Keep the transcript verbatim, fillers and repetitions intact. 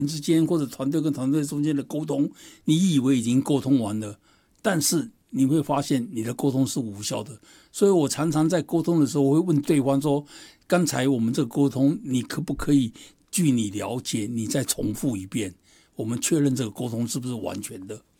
之间或者团队跟团队中间的沟通，你以为已经沟通完了，但是你会发现你的沟通是无效的。所以我常常在沟通的时候，我会问对方说，刚才我们这个沟通，你可不可以据你了解，你再重复一遍，我们确认这个沟通是不是完全的。